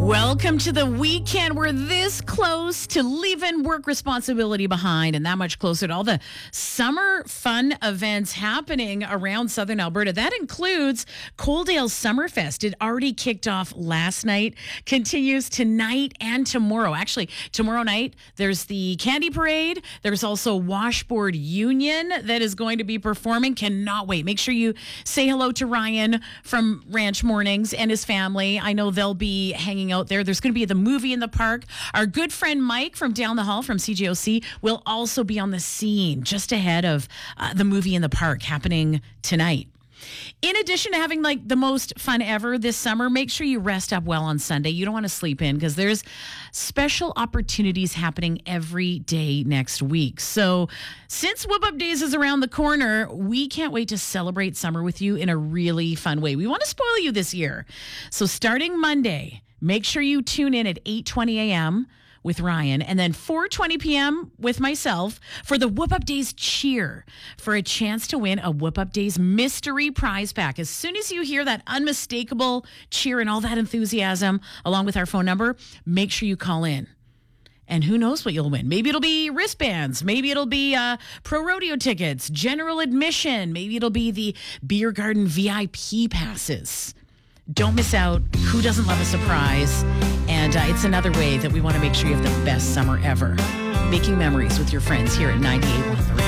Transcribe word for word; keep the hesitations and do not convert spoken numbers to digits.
Welcome to the weekend. We're this close to leaving work responsibility behind and that much closer to all the summer fun events happening around Southern Alberta. That includes Coaldale Summerfest. It already kicked off last night, continues tonight and tomorrow. Actually, tomorrow night, there's the Candy Parade. There's also Washboard Union that is going to be performing. Cannot wait. Make sure you say hello to Ryan from Ranch Mornings and his family. I know they'll be hanging out there. There's going to be the movie in the park. Our good friend Mike from down the hall from C J O C will also be on the scene just ahead of uh, the movie in the park happening tonight. In addition to having like the most fun ever this summer, make sure you rest up well on Sunday. You don't want to sleep in because there's special opportunities happening every day next week. So since Whip Up Days is around the corner, we can't wait to celebrate summer with you in a really fun way. We want to spoil you this year. So starting Monday, make sure you tune in at eight twenty a.m. with Ryan, and then four twenty p.m. with myself for the Whip Up Days cheer for a chance to win a Whip Up Days mystery prize pack. As soon as you hear that unmistakable cheer and all that enthusiasm, along with our phone number, make sure you call in. And who knows what you'll win. Maybe it'll be wristbands. Maybe it'll be uh, pro rodeo tickets, general admission. Maybe it'll be the beer garden V I P passes. Don't miss out. Who doesn't love a surprise? And uh, it's another way that we want to make sure you have the best summer ever. Making memories with your friends here at ninety-eight point one three.